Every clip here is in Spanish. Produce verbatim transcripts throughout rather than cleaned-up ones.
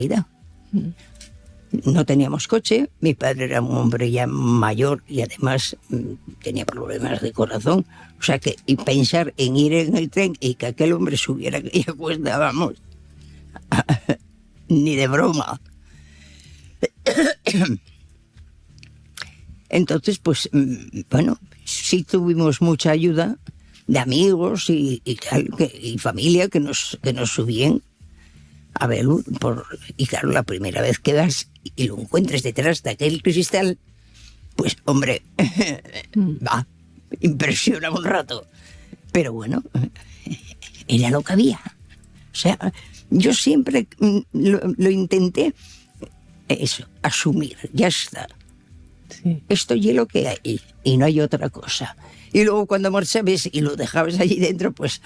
vida. No teníamos coche, mi padre era un hombre ya mayor y además tenía problemas de corazón, o sea que y pensar en ir en el tren y que aquel hombre subiera aquella cuesta, vamos, ni de broma. Entonces, pues, bueno, sí tuvimos mucha ayuda de amigos y, y tal, que, y familia que nos, que nos subían a ver, por, y claro, la primera vez que vas y lo encuentres detrás de aquel cristal, pues, hombre, va, impresiona un rato. Pero bueno, era lo que había. O sea, yo siempre lo, lo intenté, eso, asumir, ya está. Sí. Esto es lo que hay y no hay otra cosa. Y luego cuando marchabas y lo dejabas allí dentro, pues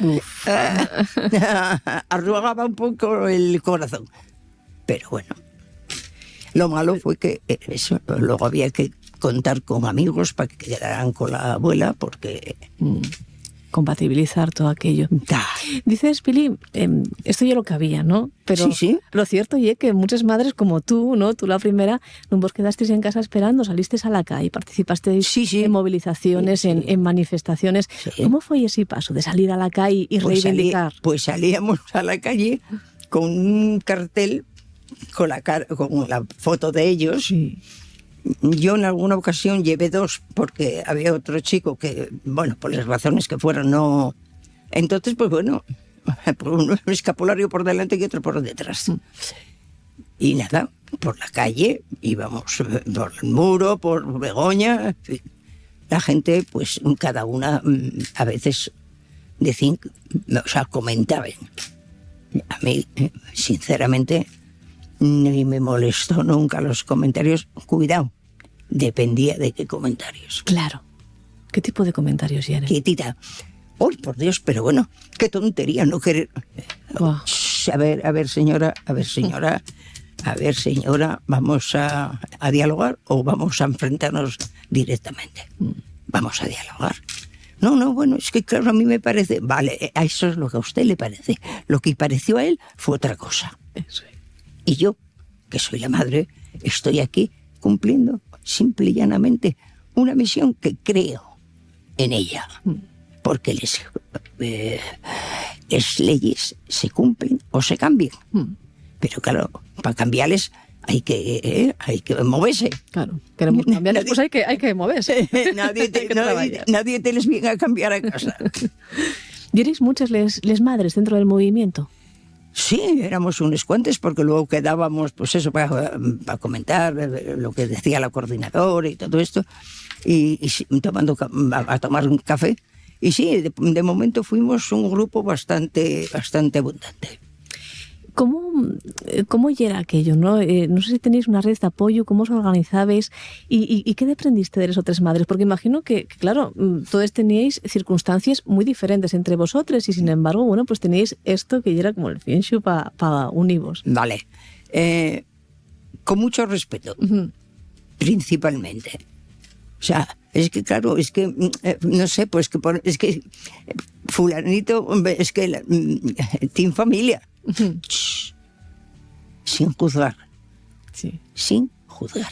arrugaba un poco el corazón. Pero bueno, lo malo fue que eso, luego había que contar con amigos para que quedaran con la abuela, porque... Mm. Compatibilizar todo aquello. Da. Dices, Pili, eh, esto ya lo cabía, ¿no? Pero sí, sí. Lo cierto es que muchas madres como tú, ¿no? Tú la primera, no vos quedasteis en casa esperando, saliste a la calle, participasteis sí, sí. en movilizaciones, sí, sí. En, en manifestaciones. Sí. ¿Cómo fue ese paso de salir a la calle y pues reivindicar? Salí, pues salíamos a la calle con un cartel con la, cara, con la foto de ellos. Sí. Yo en alguna ocasión llevé dos porque había otro chico que, bueno, por las razones que fueran, no... Entonces, pues bueno, un escapulario por delante y otro por detrás. Y nada, por la calle, íbamos por el Muro, por Begoña, en fin. La gente, pues cada una, a veces decían, o sea, comentaban. A mí, sinceramente, ni me molestó nunca los comentarios. Cuidado, dependía de qué comentarios. Claro. ¿Qué tipo de comentarios eran? Quietita. ¡Uy, por Dios! Pero bueno, qué tontería no querer... Wow. A ver, a ver, señora, a ver, señora, a ver, señora, ¿vamos a, a dialogar o vamos a enfrentarnos directamente? Vamos a dialogar. No, no, bueno, es que claro, a mí me parece... Vale, a eso es lo que a usted le parece. Lo que pareció a él fue otra cosa. Eso. Y yo, que soy la madre, estoy aquí cumpliendo simple y llanamente una misión que creo en ella. Porque les, eh, las leyes se cumplen o se cambian. Pero claro, para cambiarles hay que, eh, hay que moverse. Claro, queremos cambiarles, nadie, pues hay que, hay que moverse. Nadie te, nadie, nadie te les viene a cambiar a casa. ¿Y eres muchas les, les madres dentro del movimiento? Sí, éramos unos cuantos, porque luego quedábamos, pues eso, para, para comentar lo que decía la coordinadora y todo esto, y, y tomando a, a tomar un café. Y sí, de, de momento fuimos un grupo bastante, bastante abundante. ¿Cómo, cómo era aquello? ¿No? Eh, no sé si tenéis una red de apoyo, cómo os organizabais y, y, y qué aprendiste de las otras madres, porque imagino que, que, claro, todos teníais circunstancias muy diferentes entre vosotros y sin embargo, bueno, pues teníais esto que ya era como el fienshu para pa univos. Vale. Eh, con mucho respeto, uh-huh. Principalmente. O sea, es que claro, es que, eh, no sé, pues que por, es que fulanito, es que la, tiene familia. Uh-huh. Sin juzgar. Sí. Sin juzgar.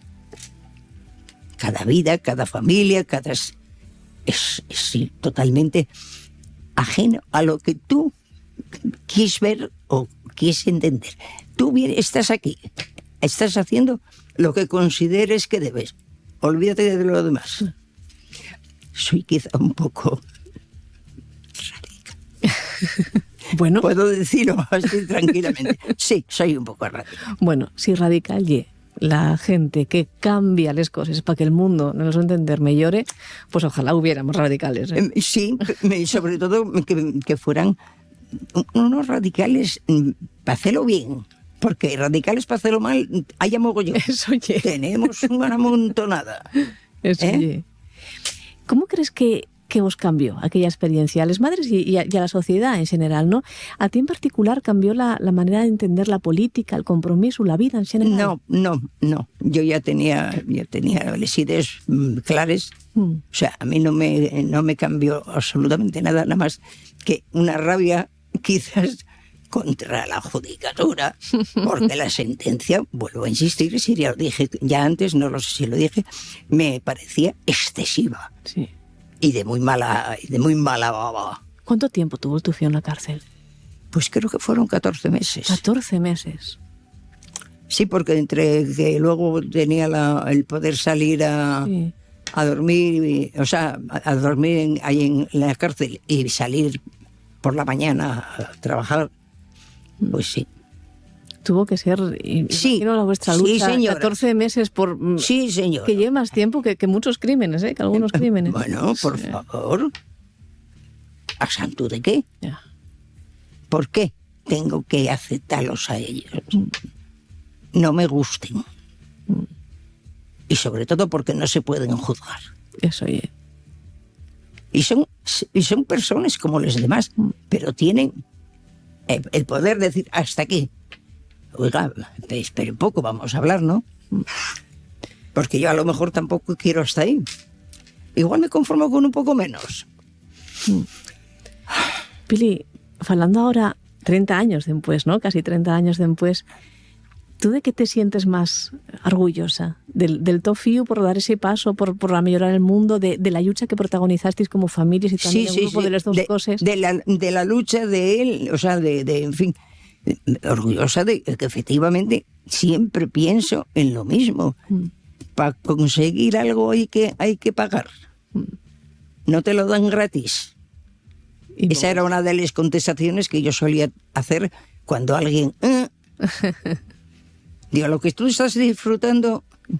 Cada vida, cada familia, cada es, es, es totalmente ajeno a lo que tú quieres ver o quieres entender. Tú vienes, estás aquí, estás haciendo lo que consideres que debes. Olvídate de lo demás. Uh-huh. Soy quizá un poco radical. Bueno. Puedo decirlo así tranquilamente. Sí, soy un poco radical. Bueno, si radical ye la gente que cambia las cosas para que el mundo no nos entender me llore, pues ojalá hubiéramos radicales. ¿eh? Sí, sobre todo que, que fueran unos radicales para hacerlo bien. Porque radicales para hacerlo mal, haya mogollón. Eso ye. Tenemos una montonada. Eso ¿eh? ye. ¿Cómo crees que ¿Qué os cambió aquella experiencia? A las madres y, y, a, y a la sociedad en general, ¿no? ¿A ti en particular cambió la, la manera de entender la política, el compromiso, la vida en general? No, no, no. Yo ya tenía, ya tenía las ideas claras. Mm. O sea, a mí no me, no me cambió absolutamente nada, nada más que una rabia quizás contra la judicatura, porque la sentencia, vuelvo a insistir, si ya lo dije ya antes, no lo sé si lo dije, me parecía excesiva. Sí. Y de muy mala, de muy mala baba. ¿Cuánto tiempo tuvo tu tío en la cárcel? Pues creo que fueron catorce meses. catorce meses. Sí, porque entre que luego tenía la, el poder salir a, sí. a dormir, y, o sea, a dormir en, ahí en la cárcel y salir por la mañana a trabajar, pues sí. Tuvo que ser, sí, imagino la vuestra lucha, sí, catorce meses por... Sí, señor. Que lleve más tiempo que, que muchos crímenes, ¿eh? Que algunos crímenes. Bueno, por sí. favor. ¿A santo de qué? Ya. ¿Por qué tengo que aceptarlos a ellos? Mm. No me gusten. Mm. Y sobre todo porque no se pueden juzgar. Eso, oye. Y son, y son personas como los demás, mm. pero tienen el, el poder de decir hasta aquí. Oiga, espere un poco, vamos a hablar, ¿no? Porque yo a lo mejor tampoco quiero hasta ahí. Igual me conformo con un poco menos. Mm. Pili, falando ahora treinta años después, ¿no? Casi treinta años después, ¿tú de qué te sientes más orgullosa? ¿Del, del to fiu por dar ese paso, por, por mejorar el mundo, de, de la lucha que protagonizasteis como familias y también sí, el grupo sí, de las dos de, cosas? De la, de la lucha de él, o sea, de, de en fin, orgullosa de que efectivamente siempre pienso en lo mismo. Mm. Para conseguir algo hay que, hay que pagar. Mm. No te lo dan gratis. Esa era una de las contestaciones que yo solía hacer cuando alguien... Eh, digo, lo que tú estás disfrutando,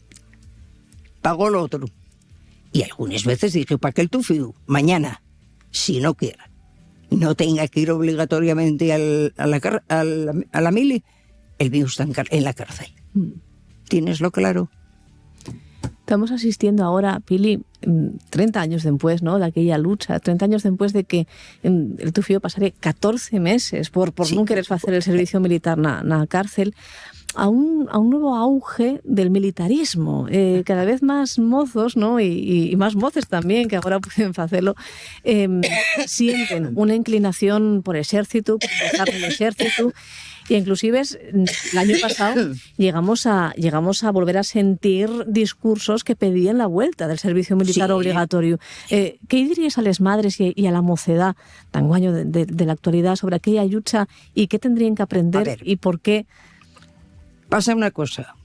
pagó lo otro. Y algunas veces dije, ¿para qué el tufiu? Mañana, si no quiera. No tenga que ir obligatoriamente al, a, la, a, la, a la mili, el mío está en, en la cárcel. Mm. ¿Tienes lo claro? Estamos asistiendo ahora, Pili, treinta años después, ¿no?, de aquella lucha, treinta años después de que el tu fío pasaré catorce meses por, por sí. no querer hacer el servicio militar na, na cárcel, a un, a un nuevo auge del militarismo. Eh, cada vez más mozos, ¿no?, y, y más moces también, que ahora pueden hacerlo, eh, sienten una inclinación por ejército, por empezar el ejército. Y inclusive el año pasado llegamos a, llegamos a volver a sentir discursos que pedían la vuelta del servicio militar sí. obligatorio. Eh, ¿Qué dirías a las madres y, y a la mocedad tan guaño de, de, de la actualidad sobre aquella lucha y qué tendrían que aprender y por qué? Pasa una cosa.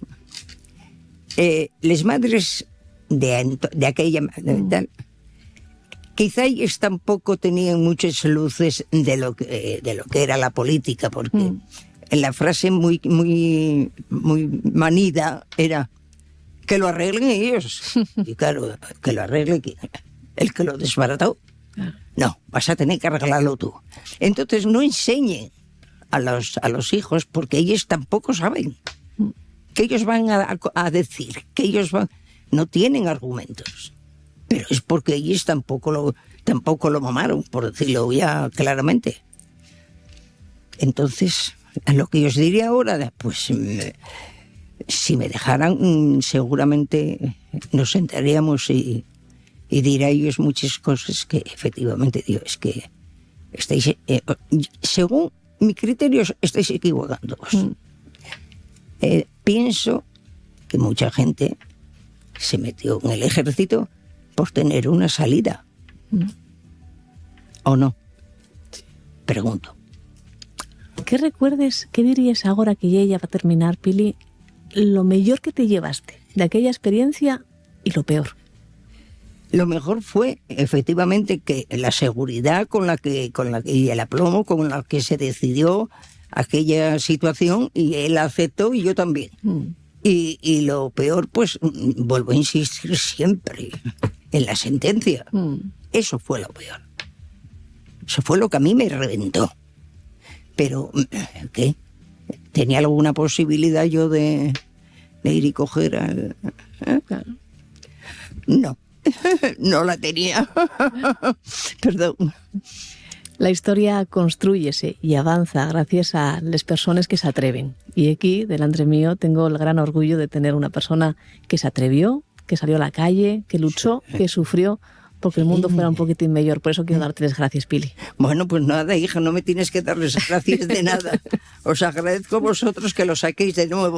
Eh, las madres de, de aquella... De, tal, quizá ellos tampoco tenían muchas luces de lo que, de lo que era la política, porque... Mm. La frase muy, muy, muy manida era que lo arreglen ellos. Y claro, que lo arregle el que lo desbarató. No, vas a tener que arreglarlo tú. Entonces no enseñen a los, a los hijos, porque ellos tampoco saben. Que ellos van a, a decir, que ellos van, no tienen argumentos. Pero es porque ellos tampoco lo, tampoco lo mamaron, por decirlo ya claramente. Entonces... Lo que yo os diría ahora, pues si me dejaran, seguramente nos sentaríamos y, y diría ellos muchas cosas que efectivamente digo, es que estáis, eh, según mi criterio, estáis equivocándoos. Mm. Eh, pienso que mucha gente se metió en el ejército por tener una salida. Mm. ¿O no? Pregunto. ¿Qué recuerdes, qué dirías ahora que ella va a terminar, Pili, lo mejor que te llevaste de aquella experiencia y lo peor? Lo mejor fue, efectivamente, que la seguridad con la que, con la que, y el aplomo con la que se decidió aquella situación, y él aceptó y yo también. Mm. Y, y lo peor, pues, vuelvo a insistir siempre, en la sentencia. Mm. Eso fue lo peor. Eso fue lo que a mí me reventó. Pero, ¿qué? ¿Tenía alguna posibilidad yo de, de ir y coger al...? ¿Eh? Claro. No, no la tenía. Perdón. La historia construyese y avanza gracias a las personas que se atreven. Y aquí, delante mío, tengo el gran orgullo de tener una persona que se atrevió, que salió a la calle, que luchó, sí. que sufrió porque el mundo fuera un poquitín mejor. Por eso quiero darte las gracias, Pili. Bueno, pues nada, hija, no me tienes que dar las gracias de nada. Os agradezco a vosotros que lo saquéis de nuevo.